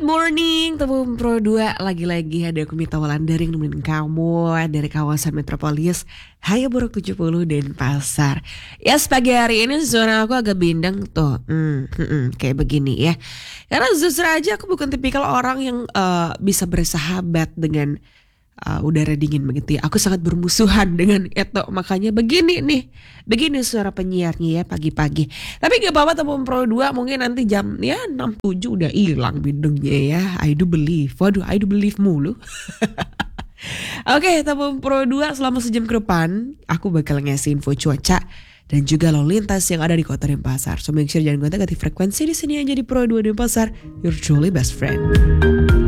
morning, Temu Pro 2. Lagi-lagi ada aku Mita Walandari yang nemenin kamu dari kawasan Metropolis, Hayamuruk 70 Denpasar. Ya, pagi hari ini suara aku agak bindeng tuh. Kayak begini ya. Karena justru aja aku bukan tipikal orang yang bisa bersahabat dengan udara dingin begitu ya. Aku sangat bermusuhan dengan itu. Makanya begini nih. Begini suara penyiarnya ya pagi-pagi. Tapi gak apa-apa Temu Pro 2. Mungkin nanti jam 6-7 udah hilang bindengnya ya. I do believe. Waduh, I do believe mulu. Oke, Temu Pro 2 selama sejam ke depan aku bakal ngasih info cuaca dan juga lalu lintas yang ada di kota Denpasar. So make sure jangan gonta-ganti frekuensi di sini aja di Pro 2 Denpasar. Your truly best friend.